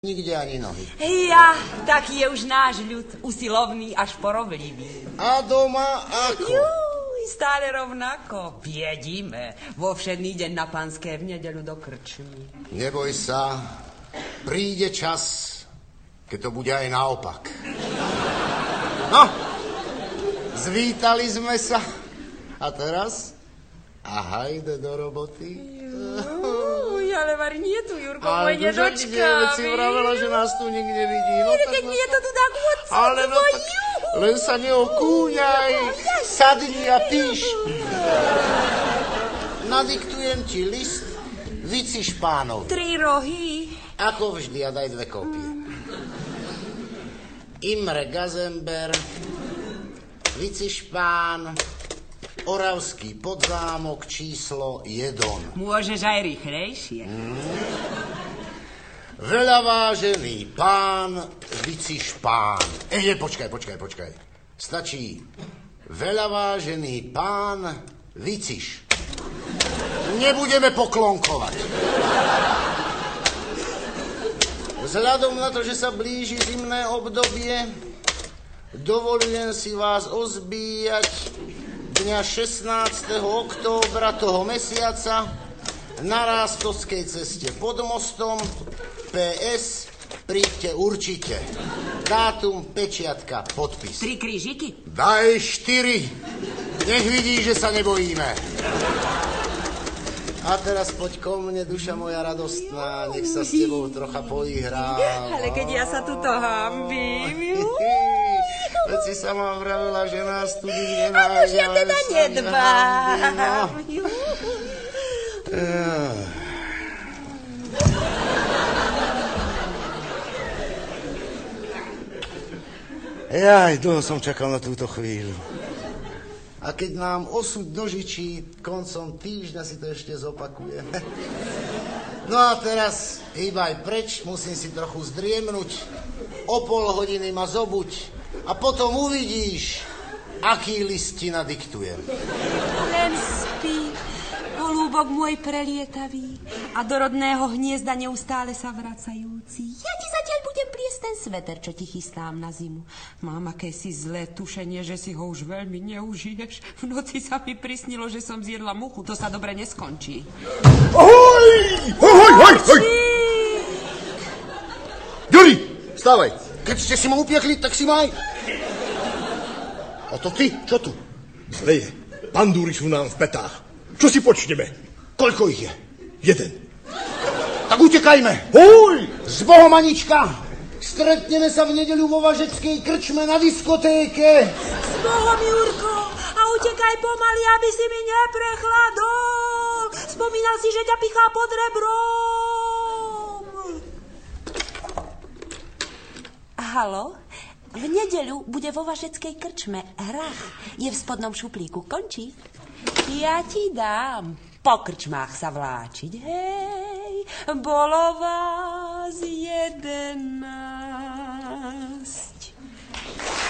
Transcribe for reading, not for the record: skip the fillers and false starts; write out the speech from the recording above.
Nikde ani nohy. Ja, taký je už náš ľud, usilovný a šporoblivý. A doma ako? Juj, stále rovnako. Jedíme vo všedný deň na Panské v nedeľu do krčmy. Neboj sa, príde čas, keď to bude aj naopak. No, zvítali sme sa. A teraz? A hajde do roboty. Ale Mari, nie tu, Jurko, ale pôjde dočka. Ale si vravela, že nás tu nikde vidí. No, keď mi je to tu tak odsunulo. Ale no tak, len sa neokúňaj. Sadni a píš. Nadiktujem ti list Vici Špánovi. 3 rohy. Ako vždy, a daj 2 kópie. Imre Gazember, Vici Špán, Oravský Podzámok, číslo 1. Môžeš aj rýchlejšie. Veľavážený pán Vici Špán. Počkaj. Stačí veľavážený pán Viciš. Nebudeme poklonkovať. Vzhľadom na to, že sa blíži zimné obdobie, dovolujem si vás ozbíjať dňa 16. októbra toho mesiaca na Rástovskej ceste pod mostom. PS, príďte určite. Dátum, pečiatka, podpis. 3 krížiky? Daj 4. Nech vidí, že sa nebojíme. A teraz poď ko mne, duša moja radostná, nech sa s tebou trocha poihrá. Ale keď ja sa tuto hambím. Veď si sama vravela, že nás tu nikde nájde. Už ja teda nedbám. Jaj, dlho som čakal na túto chvíľu. A keď nám osud dožičí, koncom týždňa si to ešte zopakujeme. No a teraz hýbaj preč, musím si trochu zdriemnuť. O pol hodiny ma zobuď. A potom uvidíš, aký list ti nadiktujem. Len spí, holúbok môj prelietavý a do rodného hniezda neustále sa vracajúci. Ja ti zatiaľ budem pliesť ten sveter, čo ti chystám na zimu. Mám akési zlé tušenie, že si ho už veľmi neužiješ. V noci sa mi prisnilo, že som zjedla muchu. To sa dobre neskončí. Ahoj! Juri, vstávaj. Keď ste si ma upiekli, tak si maj. A to ty, čo tu? Zleje, pandúry sú nám v petách. Čo si počneme? Koľko ich je? 1. Tak utekajme. Hoj! S Bohom, Anička. Stretneme sa v nedeľu vo Važeckej krčme na diskotéke. S Bohom, Jurko. A utekaj pomaly, aby si mi neprechladol. Spomínal si, že ťa pichá pod rebrom. Haló? V nedeľu bude vo Važeckej krčme hrách. Je v spodnom šuplíku. Končí? Ja ti dám po krčmách sa vláčiť. Hej, bolo vás 11.